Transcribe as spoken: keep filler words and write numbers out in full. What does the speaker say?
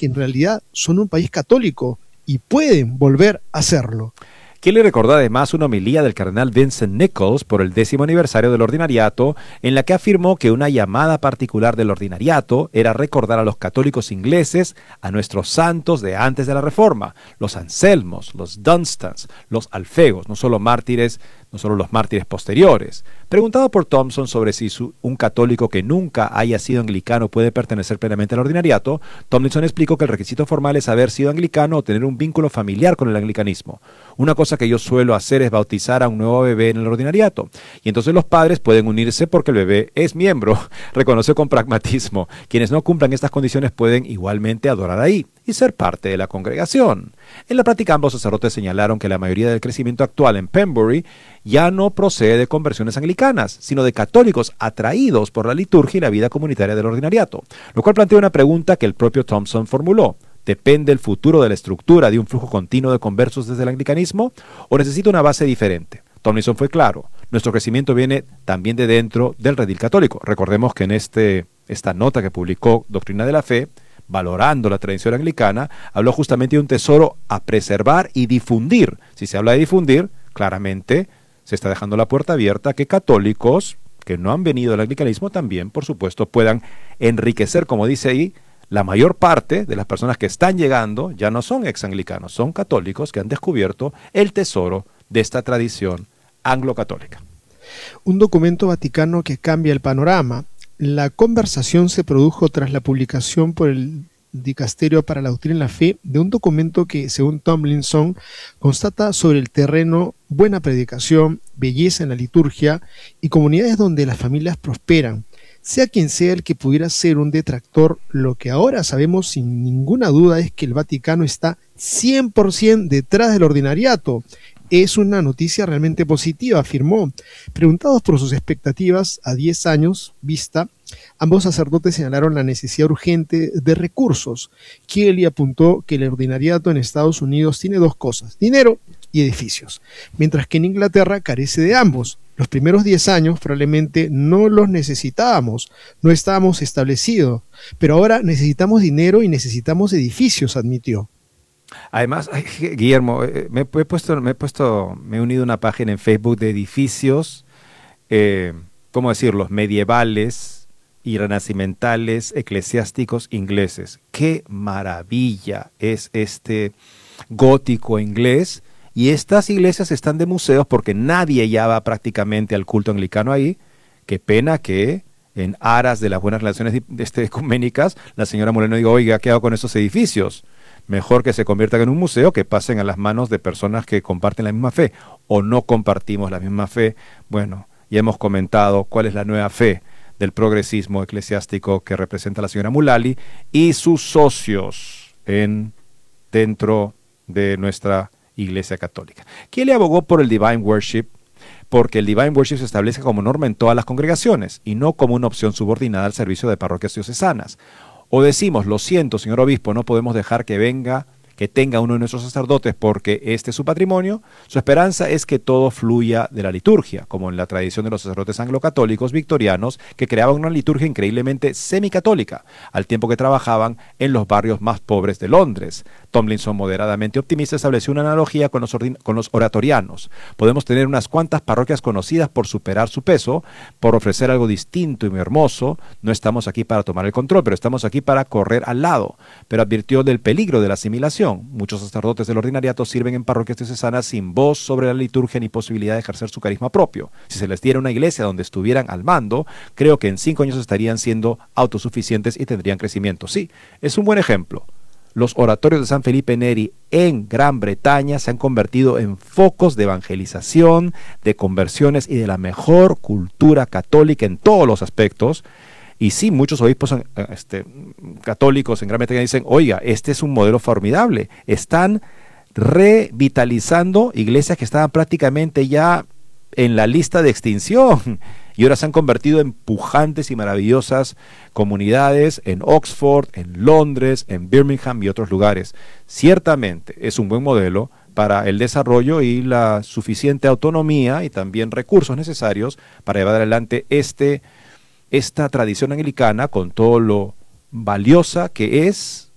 que en realidad son un país católico y pueden volver a serlo. Kelly recordó además una homilía del cardenal Vincent Nichols por el décimo aniversario del ordinariato, en la que afirmó que una llamada particular del ordinariato era recordar a los católicos ingleses a nuestros santos de antes de la Reforma, los Anselmos, los Dunstans, los Alfegos, no solo mártires, no solo los mártires posteriores. Preguntado por Thompson sobre si su, un católico que nunca haya sido anglicano puede pertenecer plenamente al ordinariato, Tomlinson explicó que el requisito formal es haber sido anglicano o tener un vínculo familiar con el anglicanismo. Una cosa que yo suelo hacer es bautizar a un nuevo bebé en el ordinariato, y entonces los padres pueden unirse porque el bebé es miembro, reconoce con pragmatismo. Quienes no cumplan estas condiciones pueden igualmente adorar ahí y ser parte de la congregación. En la práctica, ambos sacerdotes señalaron que la mayoría del crecimiento actual en Pembury ya no procede de conversiones anglicanas, sino de católicos atraídos por la liturgia y la vida comunitaria del ordinariato, lo cual plantea una pregunta que el propio Thompson formuló. ¿Depende el futuro de la estructura de un flujo continuo de conversos desde el anglicanismo o necesita una base diferente? Tomlinson fue claro. Nuestro crecimiento viene también de dentro del redil católico. Recordemos que en este, esta nota que publicó Doctrina de la Fe, valorando la tradición anglicana, habló justamente de un tesoro a preservar y difundir. Si se habla de difundir, claramente se está dejando la puerta abierta a que católicos que no han venido al anglicanismo también, por supuesto, puedan enriquecer, como dice ahí, la mayor parte de las personas que están llegando ya no son ex-anglicanos, son católicos que han descubierto el tesoro de esta tradición anglo-católica. Un documento vaticano que cambia el panorama. La conversación se produjo tras la publicación por el Dicasterio para la Doctrina y la Fe de un documento que, según Tomlinson, constata sobre el terreno buena predicación, belleza en la liturgia y comunidades donde las familias prosperan. Sea quien sea el que pudiera ser un detractor, lo que ahora sabemos sin ninguna duda es que el Vaticano está cien por ciento detrás del ordinariato. Es una noticia realmente positiva, afirmó. Preguntados por sus expectativas a diez años vista, ambos sacerdotes señalaron la necesidad urgente de recursos. Kelly apuntó que el ordinariato en Estados Unidos tiene dos cosas: dinero y edificios, mientras que en Inglaterra carece de ambos. Los primeros diez años probablemente no los necesitábamos, no estábamos establecidos, pero ahora necesitamos dinero y necesitamos edificios, admitió. Además, ay, Guillermo, me he puesto, me he puesto, me he unido a una página en Facebook de edificios, eh, ¿cómo decirlo?, medievales y renacimentales eclesiásticos ingleses. ¡Qué maravilla es este gótico inglés! Y estas iglesias están de museos porque nadie ya va prácticamente al culto anglicano ahí. Qué pena que en aras de las buenas relaciones este, ecuménicas la señora Moreno diga, oiga, ¿qué hago con esos edificios? Mejor que se conviertan en un museo, que pasen a las manos de personas que comparten la misma fe o no compartimos la misma fe. Bueno, ya hemos comentado cuál es la nueva fe del progresismo eclesiástico que representa la señora Mullally y sus socios en, dentro de nuestra Iglesia Católica. ¿Quién le abogó por el Divine Worship? Porque el Divine Worship se establece como norma en todas las congregaciones y no como una opción subordinada al servicio de parroquias diocesanas. O decimos, lo siento, señor obispo, no podemos dejar que venga, que tenga uno de nuestros sacerdotes porque este es su patrimonio. Su esperanza es que todo fluya de la liturgia, como en la tradición de los sacerdotes anglo-católicos victorianos que creaban una liturgia increíblemente semicatólica, al tiempo que trabajaban en los barrios más pobres de Londres. Tomlinson, moderadamente optimista, estableció una analogía con los, con los oratorianos. Podemos tener unas cuantas parroquias conocidas por superar su peso, por ofrecer algo distinto y muy hermoso. No estamos aquí para tomar el control, pero estamos aquí para correr al lado. Pero advirtió del peligro de la asimilación. Muchos sacerdotes del ordinariato sirven en parroquias diocesanas sin voz sobre la liturgia ni posibilidad de ejercer su carisma propio. Si se les diera una iglesia donde estuvieran al mando, creo que en cinco años estarían siendo autosuficientes y tendrían crecimiento. Sí, es un buen ejemplo. Los oratorios de San Felipe Neri en Gran Bretaña se han convertido en focos de evangelización, de conversiones y de la mejor cultura católica en todos los aspectos. Y sí, muchos obispos este, católicos en Gran Bretaña dicen, oiga, este es un modelo formidable. Están revitalizando iglesias que estaban prácticamente ya en la lista de extinción. Y ahora se han convertido en pujantes y maravillosas comunidades en Oxford, en Londres, en Birmingham y otros lugares. Ciertamente es un buen modelo para el desarrollo y la suficiente autonomía y también recursos necesarios para llevar adelante este, esta tradición anglicana con todo lo valiosa que es